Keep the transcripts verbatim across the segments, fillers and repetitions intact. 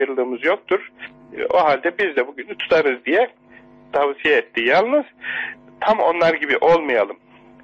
ayrılığımız yoktur. O halde biz de bugünü tutarız diye tavsiye etti. Yalnız tam onlar gibi olmayalım.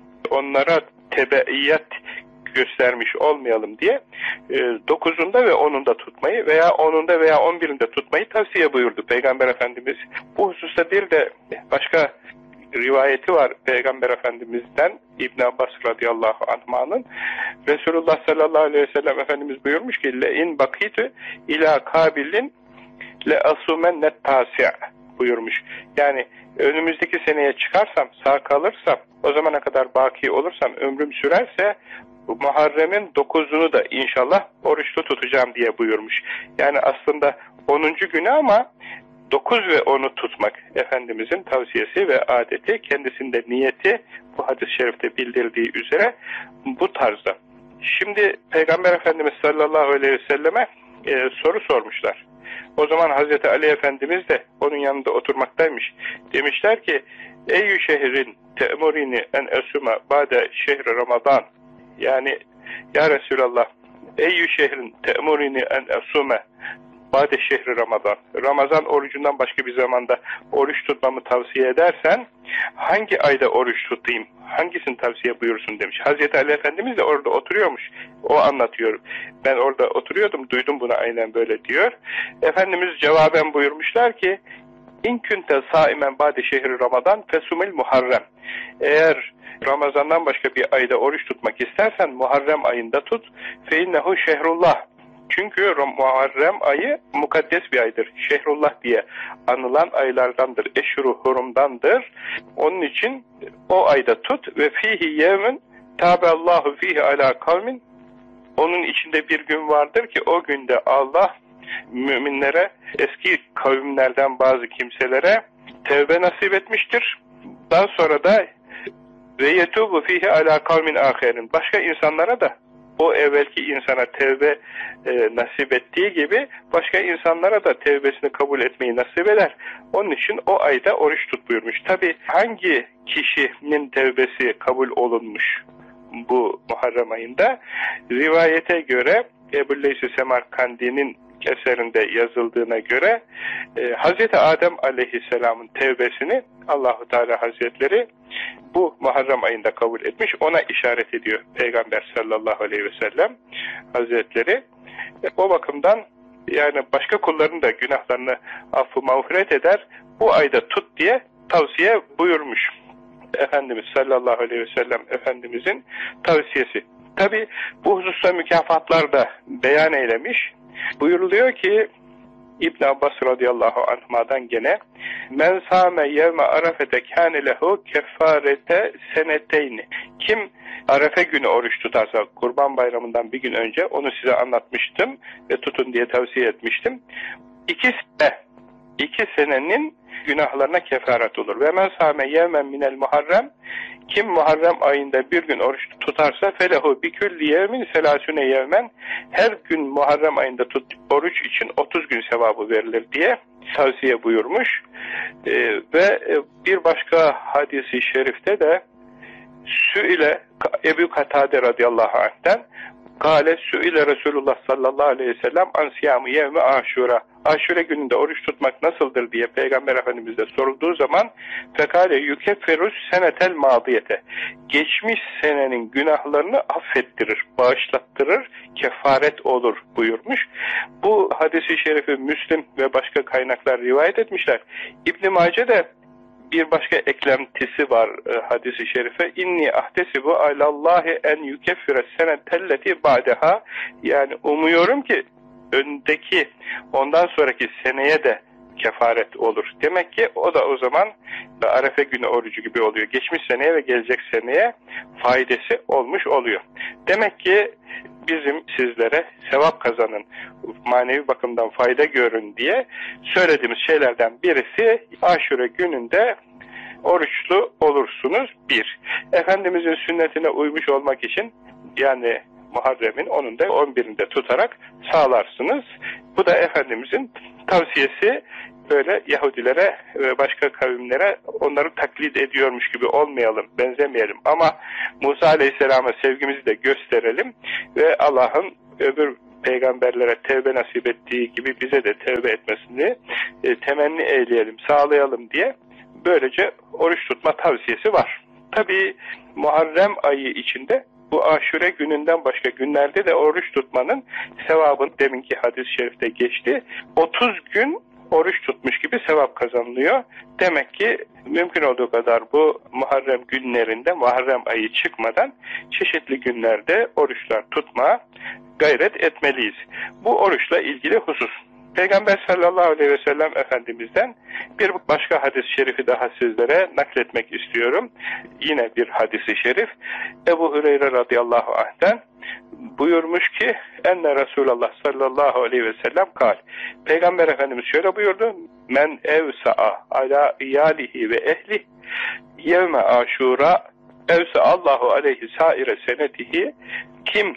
Onlara tebeiyet göstermiş olmayalım diye dokuzunda ve onunda tutmayı veya onunda veya on birinde tutmayı tavsiye buyurdu Peygamber Efendimiz. Bu hususta bir de başka rivayeti var Peygamber Efendimiz'den, İbn Abbas radıyallahu anh'ın. Resulullah sallallahu aleyhi ve sellem Efendimiz buyurmuş ki le in bakitu ila kabilin le asumennet tasi' buyurmuş. Yani önümüzdeki seneye çıkarsam, sağ kalırsam, o zamana kadar baki olursam, ömrüm sürerse Muharrem'in dokuzunu da inşallah oruçlu tutacağım diye buyurmuş. Yani aslında onuncu günü ama dokuz ve onu tutmak Efendimizin tavsiyesi ve adeti, kendisinde niyeti bu hadis-i şerifte bildirdiği üzere bu tarzda. Şimdi Peygamber Efendimiz sallallahu aleyhi ve selleme e, soru sormuşlar. O zaman Hazreti Ali Efendimiz de onun yanında oturmaktaymış. Demişler ki eyyü şehrin te'murini en esuma ba'de şehri Ramazan. Yani ya Resulallah eyyü şehrin te'murini en esume ba'de şehri Ramazan. Ramazan orucundan başka bir zamanda oruç tutmamı tavsiye edersen hangi ayda oruç tutayım? Hangisini tavsiye buyursun demiş. Hazreti Ali Efendimiz de orada oturuyormuş. O anlatıyor. Ben orada oturuyordum, duydum bunu aynen böyle diyor. Efendimiz cevaben buyurmuşlar ki İn kunte saimen ba'de şehri Ramazan fesumil Muharrem. Eğer Ramazan'dan başka bir ayda oruç tutmak istersen Muharrem ayında tut. Fe innehu şehrullah. Çünkü Muharrem ayı mukaddes bir aydır. Şehrullah diye anılan aylardandır. Eşhuru hurumdandır. Onun için o ayda tut ve fihi yevmin tabeallahu fihi ala kavmin. Onun içinde bir gün vardır ki o günde Allah müminlere, eski kavimlerden bazı kimselere tevbe nasip etmiştir. Daha sonra da ve yetubu fihi ala kavmin ahirin. Başka insanlara da o evvelki insana tevbe e, nasip ettiği gibi başka insanlara da tevbesini kabul etmeyi nasip eder. Onun için o ayda oruç tut buyurmuş. Tabi hangi kişinin tevbesi kabul olunmuş bu Muharrem ayında? Rivayete göre Ebu Leys-i Semerkandi'nin eserinde yazıldığına göre e, Hazreti Adem aleyhisselamın tevbesini Allahu Teala Hazretleri bu Muharrem ayında kabul etmiş. Ona işaret ediyor Peygamber sallallahu aleyhi ve sellem Hazretleri. E, o bakımdan yani başka kulların da günahlarını affı mağfiret eder. Bu ayda tut diye tavsiye buyurmuş. Efendimiz sallallahu aleyhi ve sellem Efendimizin tavsiyesi. Tabi bu hususta mükafatlar da beyan eylemiş. Buyuruluyor ki İbn Abbas radıyallahu anh'dan gene men sâme yevme arafete kâne lehu keffarete seneteyni. Kim Arefe günü oruç tutarsa Kurban Bayramı'ndan bir gün önce, onu size anlatmıştım ve tutun diye tavsiye etmiştim. İki sene, iki senenin günahlarına kefaret olur. Ve men sâme yevmen minel muharrem. Kim Muharrem ayında bir gün oruç tutarsa felehu bikülli yevmin selâsüne yevmen. Her gün Muharrem ayında tut, oruç için otuz gün sevabı verilir diye tavsiye buyurmuş. Ee, ve bir başka hadisi şerifte de Sü'ile Ebu Katade radıyallahu anh'ten Kâle Sü'ile Resulullah sallallahu aleyhi ve sellem ansiyamı yevmi aşura. Aşure gününde oruç tutmak nasıldır diye Peygamber Efendimiz'e sorulduğu zaman fekâle yukefferus senetel mâdiyete. Geçmiş senenin günahlarını affettirir, bağışlattırır, kefaret olur buyurmuş. Bu hadisi şerifi Müslim ve başka kaynaklar rivayet etmişler. İbn-i Mace de bir başka eklentisi var e, hadisi şerife. İnni ahtesibu alallahi en yukeffire senetelleti ba'deha. Yani umuyorum ki öndeki, ondan sonraki seneye de kefaret olur. Demek ki o da o zaman Arefe günü orucu gibi oluyor. Geçmiş seneye ve gelecek seneye faydası olmuş oluyor. Demek ki bizim sizlere sevap kazanın, manevi bakımdan fayda görün diye söylediğimiz şeylerden birisi Aşure gününde oruçlu olursunuz. Bir, Efendimizin sünnetine uymuş olmak için yani Muharrem'in onun da on birinde tutarak sağlarsınız. Bu da Efendimizin tavsiyesi. Böyle Yahudilere ve başka kavimlere onları taklit ediyormuş gibi olmayalım, benzemeyelim. Ama Musa Aleyhisselam'a sevgimizi de gösterelim ve Allah'ın öbür peygamberlere tevbe nasip ettiği gibi bize de tevbe etmesini e, temenni eyleyelim, sağlayalım diye böylece oruç tutma tavsiyesi var. Tabii Muharrem ayı içinde bu Aşure gününden başka günlerde de oruç tutmanın sevabını deminki hadis-i şerifte geçti. otuz gün oruç tutmuş gibi sevap kazanılıyor. Demek ki mümkün olduğu kadar bu Muharrem günlerinde, Muharrem ayı çıkmadan çeşitli günlerde oruçlar tutmaya gayret etmeliyiz. Bu oruçla ilgili husus. Peygamber sallallahu aleyhi ve sellem Efendimiz'den bir başka hadis-i şerifi daha sizlere nakletmek istiyorum. Yine bir hadis-i şerif. Ebu Hureyre radıyallahu anh'ten buyurmuş ki enne Resulullah sallallahu aleyhi ve sellem kal. Peygamber Efendimiz şöyle buyurdu. Men evsa'a ala iyalihi ve ehli yevme aşura evsa'allahu aleyhi saire senetihi. Kim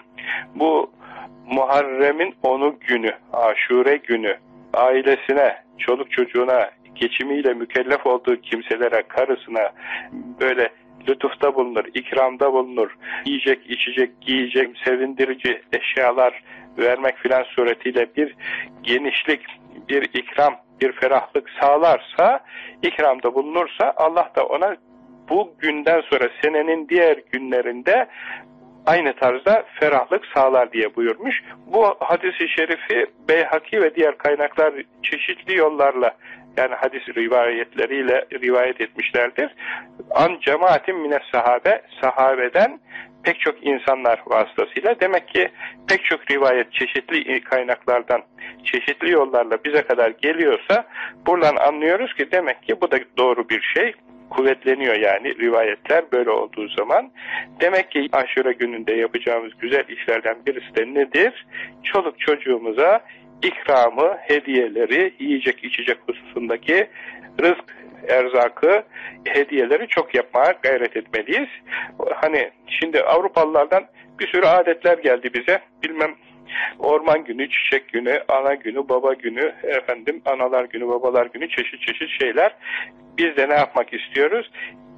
bu Muharrem'in onu günü, Aşure günü, ailesine, çoluk çocuğuna, geçimiyle mükellef olduğu kimselere, karısına böyle lütufta bulunur, ikramda bulunur, yiyecek, içecek, giyecek, sevindirici eşyalar vermek filan suretiyle bir genişlik, bir ikram, bir ferahlık sağlarsa, ikramda bulunursa Allah da ona bu günden sonra senenin diğer günlerinde aynı tarzda ferahlık sağlar diye buyurmuş. Bu hadis-i şerifi Beyhaki ve diğer kaynaklar çeşitli yollarla yani hadis rivayetleriyle rivayet etmişlerdir. An cemaatin mines sahabe, sahabeden pek çok insanlar vasıtasıyla demek ki pek çok rivayet çeşitli kaynaklardan, çeşitli yollarla bize kadar geliyorsa buradan anlıyoruz ki demek ki bu da doğru bir şey. Kuvvetleniyor yani rivayetler böyle olduğu zaman. Demek ki Aşure gününde yapacağımız güzel işlerden birisi de nedir? Çoluk çocuğumuza ikramı, hediyeleri, yiyecek içecek hususundaki rızk, erzakı, hediyeleri çok yapmaya gayret etmeliyiz. Hani şimdi Avrupalılardan bir sürü adetler geldi bize. Bilmem orman günü, çiçek günü, ana günü, baba günü, efendim analar günü, babalar günü çeşit çeşit şeyler. Biz de ne yapmak istiyoruz?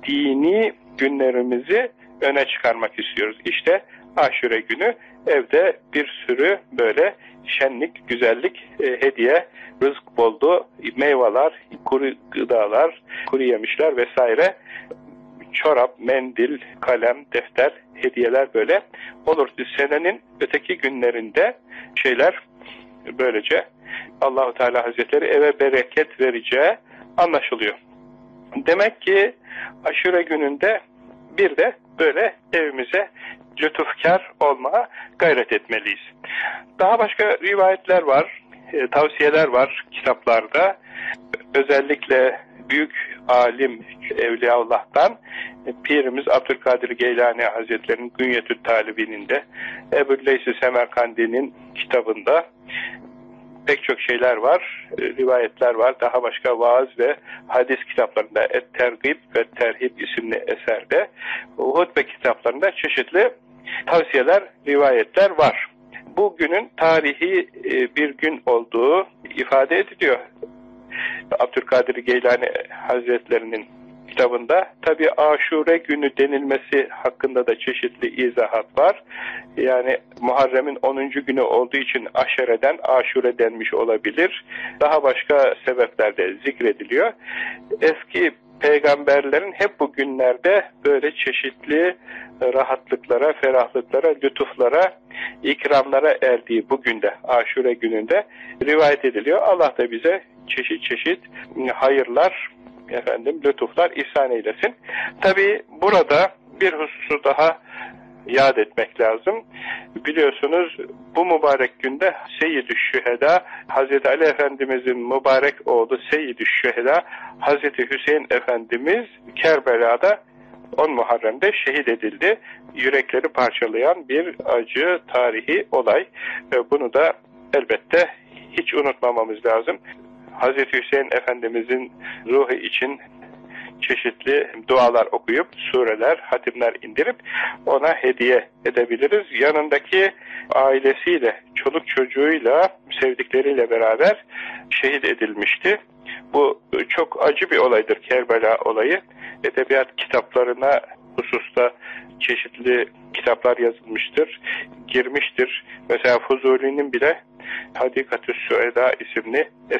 Dini günlerimizi öne çıkarmak istiyoruz. İşte Aşure günü evde bir sürü böyle şenlik, güzellik, e, hediye, rızk boldu, meyveler, kuru gıdalar, kuru yemişler vesaire, çorap, mendil, kalem, defter, hediyeler böyle olur. Senenin öteki günlerinde şeyler böylece Allah-u Teala Hazretleri eve bereket vereceği anlaşılıyor. Demek ki Aşure gününde bir de böyle evimize lütufkar olmaya gayret etmeliyiz. Daha başka rivayetler var, e, tavsiyeler var kitaplarda. Özellikle büyük alim Evliyaullah'tan Pirimiz Abdülkadir Geylani Hazretleri'nin Günyetü Talibin'inde, Ebu Leys-i Semerkandi'nin kitabında pek çok şeyler var, rivayetler var. Daha başka vaaz ve hadis kitaplarında Et-Tergib ve Terhib isimli eserde, hutbe kitaplarında çeşitli tavsiyeler, rivayetler var. Bu günün tarihi bir gün olduğu ifade ediliyor. Abdülkadir Geylani Hazretlerinin kitabında tabi Aşure günü denilmesi hakkında da çeşitli izahat var. Yani Muharrem'in onuncu günü olduğu için Aşere'den Aşure denmiş olabilir. Daha başka sebepler de zikrediliyor. Eski peygamberlerin hep bu günlerde böyle çeşitli rahatlıklara, ferahlıklara, lütuflara, ikramlara erdiği bugün de Aşure gününde rivayet ediliyor. Allah da bize çeşit çeşit hayırlar, efendim lütuflar ihsan eylesin. Tabi burada bir hususu daha yad etmek lazım. Biliyorsunuz bu mübarek günde Seyyid-i Şüheda Hazreti Ali Efendimizin mübarek oğlu Seyyid-i Şüheda Hazreti Hüseyin Efendimiz Kerbela'da on Muharrem'de şehit edildi. Yürekleri parçalayan bir acı tarihi olay. Bunu da elbette hiç unutmamamız lazım. Hazreti Hüseyin Efendimizin ruhu için çeşitli dualar okuyup, sureler, hatimler indirip ona hediye edebiliriz. Yanındaki ailesiyle, çoluk çocuğuyla, sevdikleriyle beraber şehit edilmişti. Bu çok acı bir olaydır Kerbela olayı. Edebiyat kitaplarına hususta çeşitli kitaplar yazılmıştır, girmiştir. Mesela Fuzuli'nin bile Hadikatü Süeda isimli